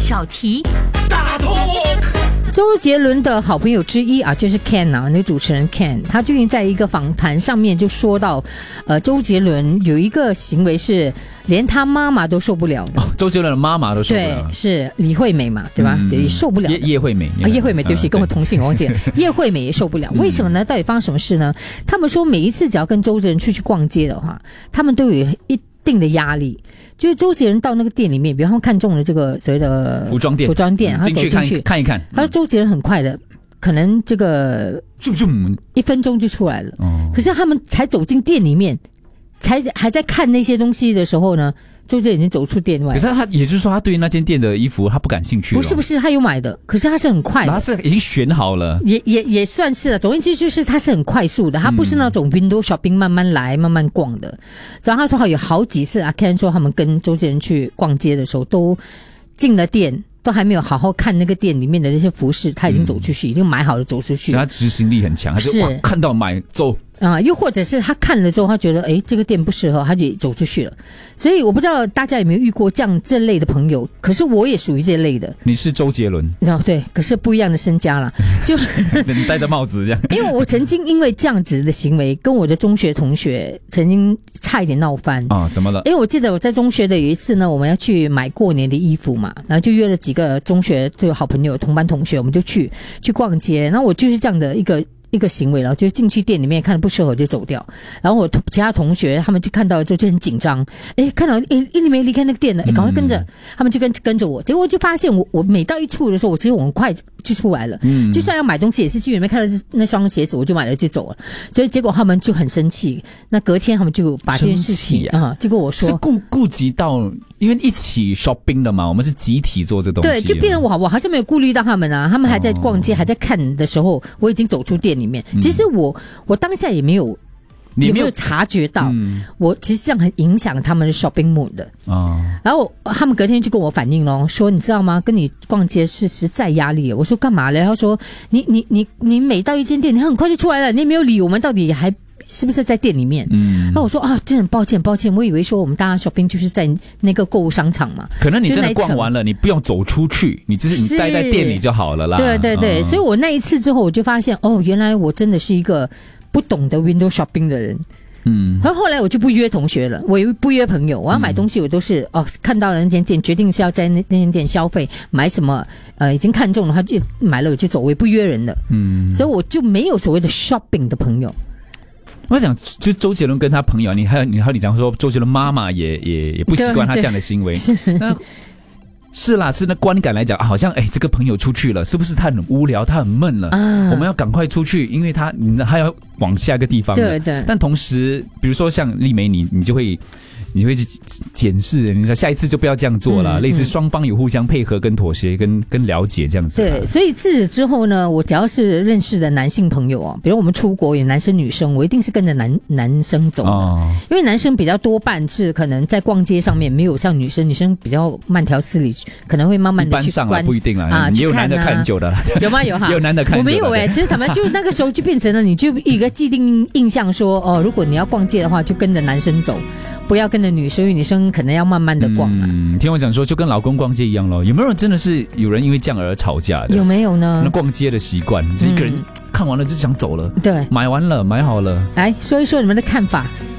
小题大 talk。 周杰伦的好朋友之一啊，就是 Ken 啊，那个主持人 Ken， 他最近在一个访谈上面就说到，周杰伦有一个行为是连他妈妈都受不了的。 周杰伦的妈妈都受不了。 对，是李惠美嘛，对吧？也受不了的。 叶惠美， 叶惠美，对不起，跟我同姓，我忘记了。叶惠美也受不了，为什么呢？到底发生什么事呢？他们说每一次只要跟周杰伦出去逛街的话，他们都有一定的压力。就是周杰伦到那个店里面，比方说看中了这个所谓的服装店， 他走进去看一看。 他说周杰伦很快的，可能这个1分钟就出来了。可是他们才走进店里面，还在看那些东西的时候呢，周杰伦已经走出店外。 可是他也就是说，他对于那间店的衣服他不感兴趣。 不是，他有买的，可是他是很快的， 他是已经选好了， 也算是了。总而言之就是他是很快速的，他不是那种 window shopping 慢慢来慢慢逛的。然后他说有好几次啊 Ken 说他们跟周杰伦去逛街的时候，都进了店，都还没有好好看那个店里面的那些服饰，他已经走出去，已经买好了走出去。 他执行力很强，他就看到买走。 又或者是他看了之后，他觉得这个店不适合，他就走出去了。所以我不知道大家有没有遇过这类的朋友，可是我也属于这类的。 你是周杰伦， 对，可是不一样的身家啦，就你戴着帽子这样。 因为我曾经因为这样子的行为，跟我的中学同学曾经差一点闹翻怎么了？ 因为我记得我在中学的有一次呢，我们要去买过年的衣服嘛，然后就约了几个中学的好朋友、同班同学，我们就去逛街。然后我就是这样的一个行为了，就进去店里面看不适合就走掉。然后我其他同学他们就看到就很紧张，看到一没离开那个店了，赶快跟着，他们就跟着我。结果我就发现我每到一处的时候，其实我很快就出来了。就算要买东西，也是去里面看到那双鞋子，我就买了就走了。所以结果他们就很生气。那隔天他们就把这件事情就跟我说， 是顾及到，因为一起 shopping 的嘛，我们是集体做这东西。 对，就变成我好像没有顾虑到他们啊，他们还在逛街，还在看的时候，我已经走出店里面。其实我当下也没有察觉到，我其实这样很影响他们的 shopping mood 的。然后他们隔天就跟我反映咯，说你知道吗？跟你逛街是实在压力。我说干嘛了？他说你每到一间店，你很快就出来了，你也没有理我们到底还是不是在店里面。然后我说真的抱歉，我以为说我们大家 shopping 就是在那个购物商场嘛。 可能你真的逛完了，你不用走出去，你待在店里就好了啦。 对，所以我那一次之后我就发现原来我真的是一个不懂得 window shopping 的人。然后后来我就不约同学了，我也不约朋友，我要买东西我都是看到了那间店，决定是要在那间店消费，买什么已经看中了，他就买了我就走，我也不约人的。所以我就没有所谓的 shopping 的朋友。 我想，就周杰伦跟他朋友，你讲说周杰伦妈妈也不习惯他这样的行为。是啦，是那观感来讲，好像这个朋友出去了，是不是他很无聊，他很闷了？我们要赶快出去，因为他要往下一个地方了。对。但同时，比如说像丽梅，你就会去检视，你说下一次就不要这样做了。类似双方有互相配合、跟妥协、跟了解这样子。 对，所以自此之后呢，我只要是认识的男性朋友比如我们出国有男生女生，我一定是跟着男生走的。因为男生比较多半是可能在逛街上面没有像女生比较慢条斯理，可能会慢慢的去观， 不一定啦也有男的看很久的。 有吗？有哈， 有男的看很久的。 我没有其实他们就那个时候就变成了，你就一个既定印象说如果你要逛街的话，就跟着男生走，不要跟着女生，因为女生可能要慢慢的逛听我讲说，就跟老公逛街一样咯。有没有人真的是有人因为这样而吵架的？ 有没有呢？ 那逛街的习惯，就一个人看完了就想走了。 对， 买完了，买好了。 来说一说你们的看法。